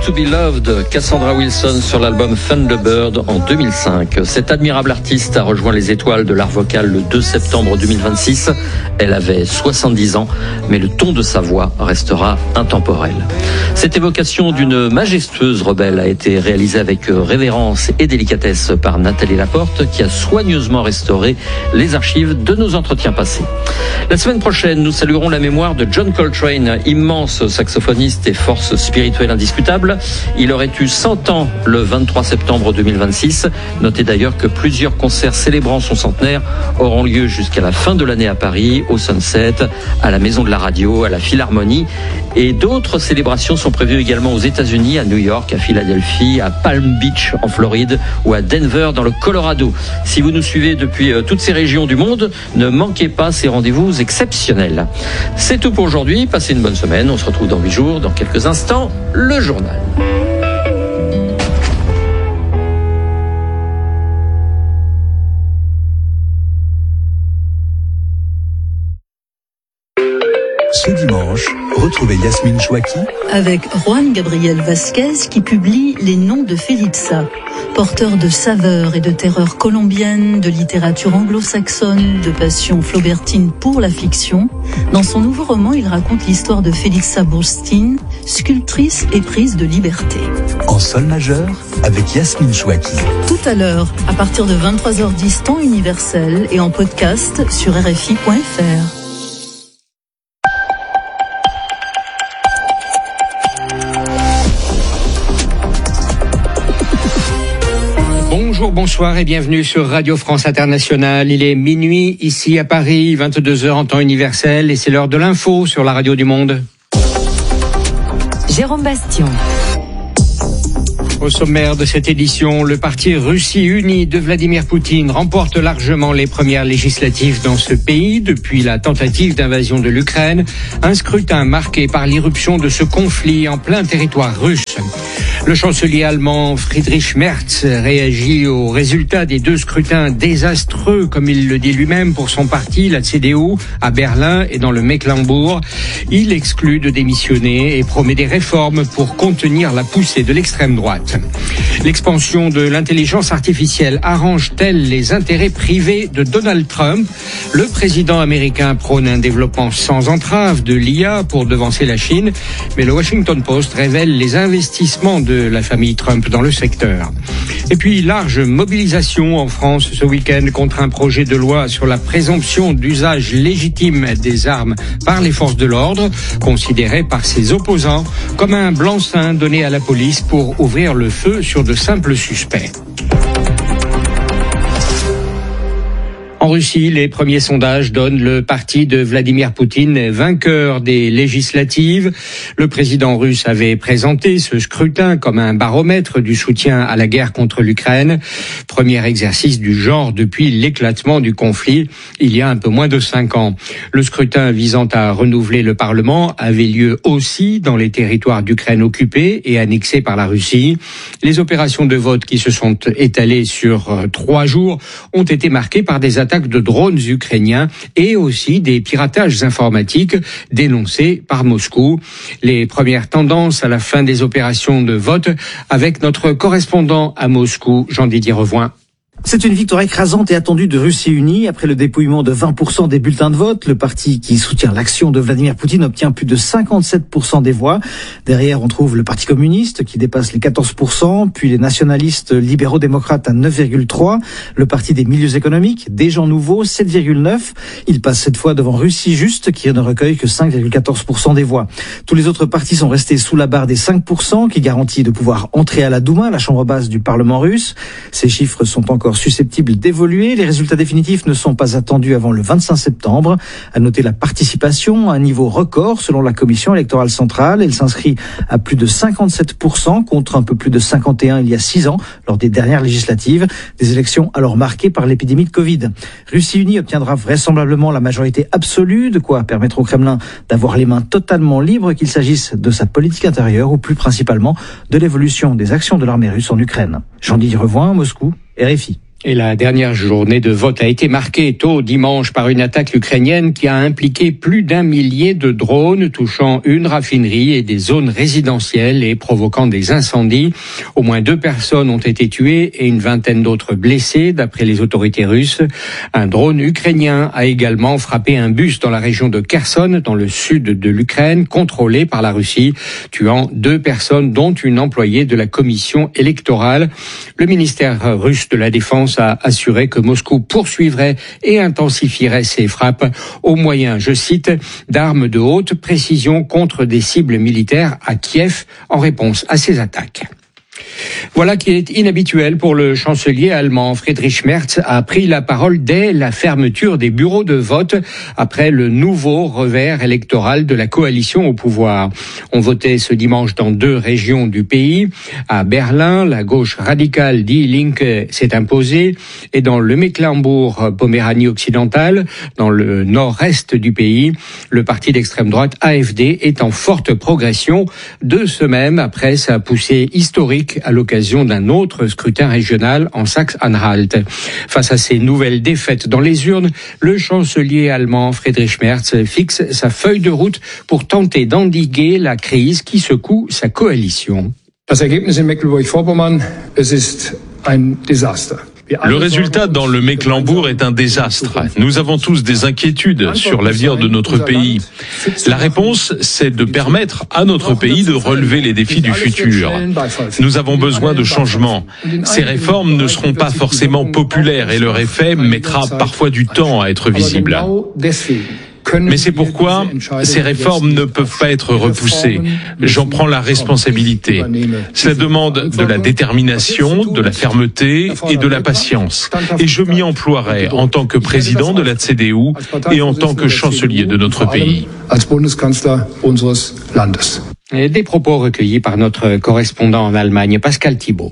to be Loved, Cassandra Wilson sur l'album Thunderbird en 2005. Cette admirable artiste a rejoint les étoiles de l'art vocal le 2 septembre 2026. Elle avait 70 ans, mais le ton de sa voix restera intemporel. Cette évocation d'une majestueuse rebelle a été réalisée avec révérence et délicatesse par Nathalie Laporte, qui a soigneusement restauré les archives de nos entretiens passés. La semaine prochaine, nous saluerons la mémoire de John Coltrane, immense saxophoniste et force spirituelle indiscutable. Il aurait eu 100 ans le 23 septembre 2026. Notez d'ailleurs que plusieurs concerts célébrant son centenaire auront lieu jusqu'à la fin de l'année à Paris, au Sunset, à la Maison de la Radio, à la Philharmonie. Et d'autres célébrations sont prévues également aux États-Unis, à New York, à Philadelphie, à Palm Beach en Floride ou à Denver dans le Colorado. Si vous nous suivez depuis toutes ces régions du monde, ne manquez pas ces rendez-vous exceptionnels. C'est tout pour aujourd'hui. Passez une bonne semaine. On se retrouve dans 8 jours. Dans quelques instants, le journal. Ce dimanche, retrouvez Yasmine Chouaki avec Juan Gabriel Vasquez qui publie Les Noms de Felitza, porteur de saveurs et de terreurs colombiennes, de littérature anglo-saxonne, de passion flaubertine pour la fiction. Dans son nouveau roman, il raconte l'histoire de Felitza Burstein, sculptrice éprise de liberté. En sol majeur, avec Yasmine Chouaki. Tout à l'heure, à partir de 23h10 temps universel et en podcast sur RFI.fr. Bonsoir et bienvenue sur Radio France Internationale. Il est minuit ici à Paris, 22h en temps universel et c'est l'heure de l'info sur la radio du monde. Jérôme Bastion. Au sommaire de cette édition, le parti Russie Unie de Vladimir Poutine remporte largement les premières législatives dans ce pays depuis la tentative d'invasion de l'Ukraine, un scrutin marqué par l'irruption de ce conflit en plein territoire russe. Le chancelier allemand Friedrich Merz réagit aux résultats des 2 scrutins désastreux, comme il le dit lui-même, pour son parti, la CDU, à Berlin et dans le Mecklembourg. Il exclut de démissionner et promet des réformes pour contenir la poussée de l'extrême droite. L'expansion de l'intelligence artificielle arrange-t-elle les intérêts privés de Donald Trump ? Le président américain prône un développement sans entrave de l'IA pour devancer la Chine, mais le Washington Post révèle les investissements de la famille Trump dans le secteur. Et puis, large mobilisation en France ce week-end contre un projet de loi sur la présomption d'usage légitime des armes par les forces de l'ordre, considéré par ses opposants comme un blanc-seing donné à la police pour ouvrir le feu sur de simples suspects. En Russie, les premiers sondages donnent le parti de Vladimir Poutine vainqueur des législatives. Le président russe avait présenté ce scrutin comme un baromètre du soutien à la guerre contre l'Ukraine. Premier exercice du genre depuis l'éclatement du conflit il y a un peu moins de 5 ans. Le scrutin visant à renouveler le Parlement avait lieu aussi dans les territoires d'Ukraine occupés et annexés par la Russie. Les opérations de vote qui se sont étalées sur 3 jours ont été marquées par des attaques de drones ukrainiens et aussi des piratages informatiques dénoncés par Moscou. Les premières tendances à la fin des opérations de vote avec notre correspondant à Moscou, Jean-Didier Revoin. C'est une victoire écrasante et attendue de Russie Unie. Après le dépouillement de 20% des bulletins de vote, le parti qui soutient l'action de Vladimir Poutine obtient plus de 57% des voix. Derrière, on trouve le Parti communiste qui dépasse les 14%, puis les nationalistes libéraux-démocrates à 9,3%, le Parti des milieux économiques, des gens nouveaux, 7,9%. Il passe cette fois devant Russie Juste qui ne recueille que 5,14% des voix. Tous les autres partis sont restés sous la barre des 5% qui garantit de pouvoir entrer à la Douma, la chambre basse du Parlement russe. Ces chiffres sont encore susceptibles d'évoluer. Les résultats définitifs ne sont pas attendus avant le 25 septembre. À noter la participation à un niveau record selon la Commission électorale centrale. Elle s'inscrit à plus de 57% contre un peu plus de 51% il y a 6 ans lors des dernières législatives. Des élections alors marquées par l'épidémie de Covid. Russie Unie obtiendra vraisemblablement la majorité absolue, de quoi permettre au Kremlin d'avoir les mains totalement libres, qu'il s'agisse de sa politique intérieure ou plus principalement de l'évolution des actions de l'armée russe en Ukraine. Jean-Didier Revoin, Moscou, RFI. Et la dernière journée de vote a été marquée tôt dimanche par une attaque ukrainienne qui a impliqué plus d'1 millier de drones touchant une raffinerie et des zones résidentielles et provoquant des incendies. Au moins 2 personnes ont été tuées et une vingtaine d'autres blessées, d'après les autorités russes. Un drone ukrainien a également frappé un bus dans la région de Kherson, dans le sud de l'Ukraine, contrôlé par la Russie, tuant 2 personnes, dont une employée de la commission électorale. Le ministère russe de la Défense a assuré que Moscou poursuivrait et intensifierait ses frappes au moyen, je cite, d'armes de haute précision contre des cibles militaires à Kiev en réponse à ces attaques. Voilà qui est inhabituel pour le chancelier allemand. Friedrich Merz a pris la parole dès la fermeture des bureaux de vote après le nouveau revers électoral de la coalition au pouvoir. On votait ce dimanche dans 2 régions du pays. À Berlin, la gauche radicale Die Linke s'est imposée, et dans le Mecklembourg-Poméranie occidentale, dans le nord-est du pays, le parti d'extrême droite AfD est en forte progression 2 semaines après sa poussée historique à l'occasion d'un autre scrutin régional en Saxe-Anhalt. Face à ces nouvelles défaites dans les urnes, le chancelier allemand Friedrich Merz fixe sa feuille de route pour tenter d'endiguer la crise qui secoue sa coalition. Das Ergebnis in Mecklenburg-Vorpommern, es ist ein Desaster. Le résultat dans le Mecklembourg est un désastre. Nous avons tous des inquiétudes sur l'avenir de notre pays. La réponse, c'est de permettre à notre pays de relever les défis du futur. Nous avons besoin de changements. Ces réformes ne seront pas forcément populaires et leur effet mettra parfois du temps à être visible. Mais c'est pourquoi ces réformes ne peuvent pas être repoussées. J'en prends la responsabilité. Cela demande de la détermination, de la fermeté et de la patience. Et je m'y emploierai en tant que président de la CDU et en tant que chancelier de notre pays. Et des propos recueillis par notre correspondant en Allemagne, Pascal Thibault.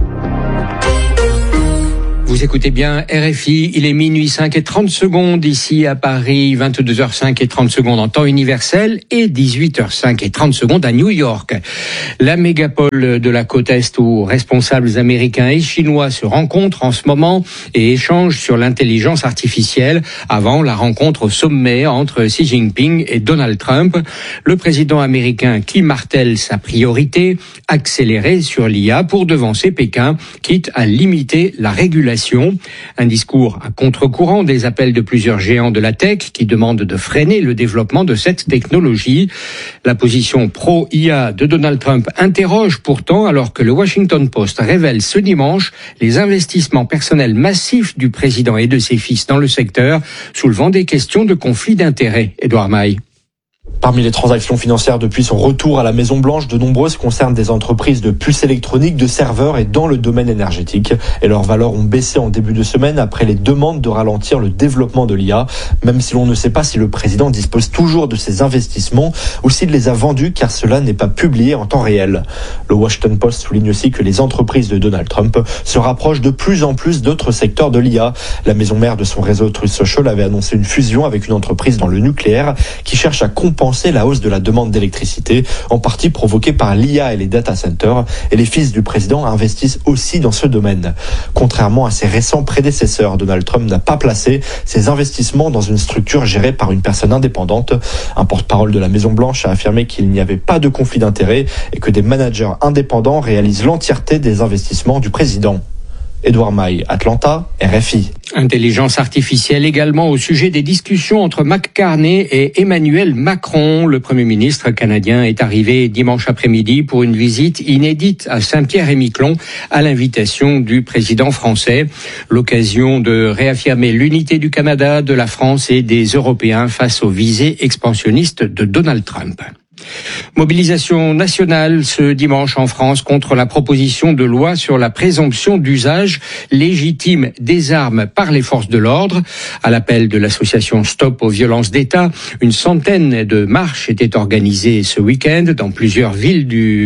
Vous écoutez bien RFI, il est minuit 5 et 30 secondes ici à Paris, 22h05 et 30 secondes en temps universel et 18h05 et 30 secondes à New York. La mégapole de la côte Est où responsables américains et chinois se rencontrent en ce moment et échangent sur l'intelligence artificielle avant la rencontre au sommet entre Xi Jinping et Donald Trump. Le président américain qui martèle sa priorité, accélérer sur l'IA pour devancer Pékin, quitte à limiter la régulation. Un discours à contre-courant des appels de plusieurs géants de la tech qui demandent de freiner le développement de cette technologie. La position pro-IA de Donald Trump interroge pourtant alors que le Washington Post révèle ce dimanche les investissements personnels massifs du président et de ses fils dans le secteur, soulevant des questions de conflit d'intérêts. Édouard Maille. Parmi les transactions financières depuis son retour à la Maison-Blanche, de nombreuses concernent des entreprises de puces électroniques, de serveurs et dans le domaine énergétique. Et leurs valeurs ont baissé en début de semaine après les demandes de ralentir le développement de l'IA, même si l'on ne sait pas si le président dispose toujours de ces investissements ou s'il les a vendus car cela n'est pas publié en temps réel. Le Washington Post souligne aussi que les entreprises de Donald Trump se rapprochent de plus en plus d'autres secteurs de l'IA. La maison mère de son réseau Truth Social avait annoncé une fusion avec une entreprise dans le nucléaire qui cherche à compenser la hausse de la demande d'électricité, en partie provoquée par l'IA et les data centers, et les fils du président investissent aussi dans ce domaine. Contrairement à ses récents prédécesseurs, Donald Trump n'a pas placé ses investissements dans une structure gérée par une personne indépendante. Un porte-parole de la Maison-Blanche a affirmé qu'il n'y avait pas de conflit d'intérêts et que des managers indépendants réalisent l'entièreté des investissements du président. Édouard Maille, Atlanta, RFI. Intelligence artificielle également au sujet des discussions entre Mark Carney et Emmanuel Macron. Le Premier ministre canadien est arrivé dimanche après-midi pour une visite inédite à Saint-Pierre-et-Miquelon à l'invitation du président français. L'occasion de réaffirmer l'unité du Canada, de la France et des Européens face aux visées expansionnistes de Donald Trump. Mobilisation nationale ce dimanche en France contre la proposition de loi sur la présomption d'usage légitime des armes par les forces de l'ordre. À l'appel de l'association Stop aux violences d'État, une centaine de marches étaient organisées ce week-end dans plusieurs villes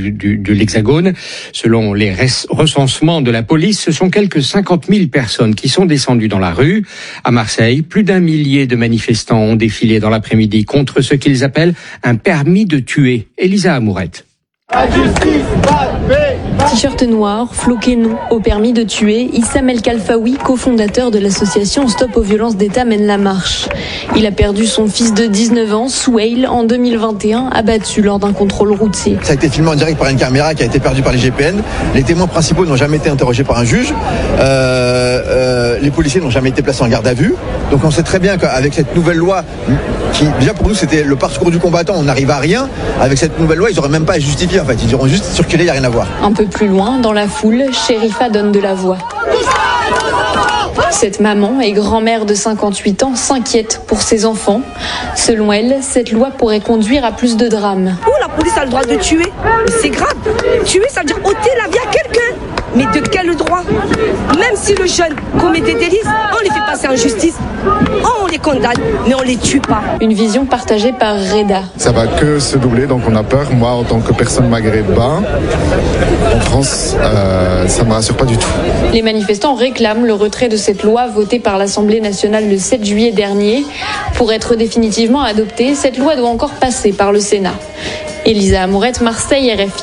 de l'Hexagone. Selon les recensements de la police, ce sont quelques 50 000 personnes qui sont descendues dans la rue. À Marseille, plus d'1 millier de manifestants ont défilé dans l'après-midi contre ce qu'ils appellent un permis de tuer. Elisa Amourette. T-shirt noir, floqué non au permis de tuer, Issam El Khalfaoui, cofondateur de l'association Stop aux violences d'État, mène la marche. Il a perdu son fils de 19 ans, Souheil, en 2021, abattu lors d'un contrôle routier. Ça a été filmé en direct par une caméra qui a été perdue par les GPN. Les témoins principaux n'ont jamais été interrogés par un juge. Les policiers n'ont jamais été placés en garde à vue. Donc on sait très bien qu'avec cette nouvelle loi, qui déjà pour nous c'était le parcours du combattant, on n'arrive à rien. Avec cette nouvelle loi, ils n'auraient même pas à justifier en fait. Ils auront juste circulé, il n'y a rien à voir. Un peu plus loin, dans la foule, Sherifa donne de la voix. Cette maman et grand-mère de 58 ans s'inquiète pour ses enfants. Selon elle, cette loi pourrait conduire à plus de drames. La police a le droit de tuer. C'est grave. Tuer, ça veut dire ôter la vie à quelqu'un. Mais de quel droit? Même si le jeune commet des délits, on les fait passer en justice. On les condamne, mais on les tue pas. Une vision partagée par Reda. Ça va que se doubler, donc on a peur. Moi, en tant que personne maghrébin, en France, ça me rassure pas du tout. Les manifestants réclament le retrait de cette loi votée par l'Assemblée nationale le 7 juillet dernier. Pour être définitivement adoptée, cette loi doit encore passer par le Sénat. Elisa Amourette, Marseille, RFI.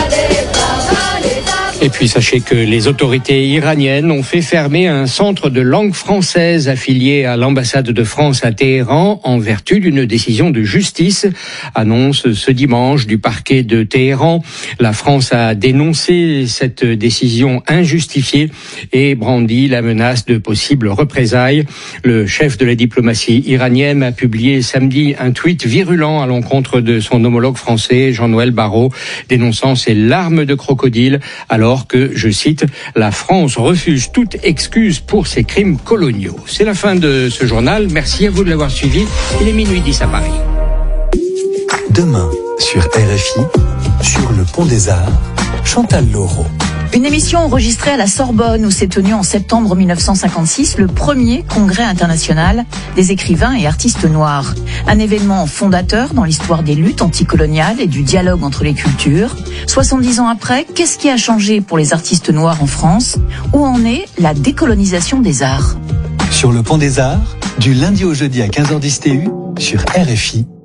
Et puis sachez que les autorités iraniennes ont fait fermer un centre de langue française affilié à l'ambassade de France à Téhéran en vertu d'une décision de justice, annonce ce dimanche du parquet de Téhéran. La France a dénoncé cette décision injustifiée et brandi la menace de possibles représailles. Le chef de la diplomatie iranienne a publié samedi un tweet virulent à l'encontre de son homologue français, Jean-Noël Barrot, dénonçant ses larmes de crocodile alors que, je cite, la France refuse toute excuse pour ses crimes coloniaux. C'est la fin de ce journal. Merci à vous de l'avoir suivi. Il est minuit 10 à Paris. Demain, sur RFI, sur le Pont des Arts, Chantal Laureau. Une émission enregistrée à la Sorbonne où s'est tenu en septembre 1956 le premier congrès international des écrivains et artistes noirs. Un événement fondateur dans l'histoire des luttes anticoloniales et du dialogue entre les cultures. 70 ans après, qu'est-ce qui a changé pour les artistes noirs en France? Où en est la décolonisation des arts? Sur le Pont des Arts, du lundi au jeudi à 15h10 TU, sur RFI.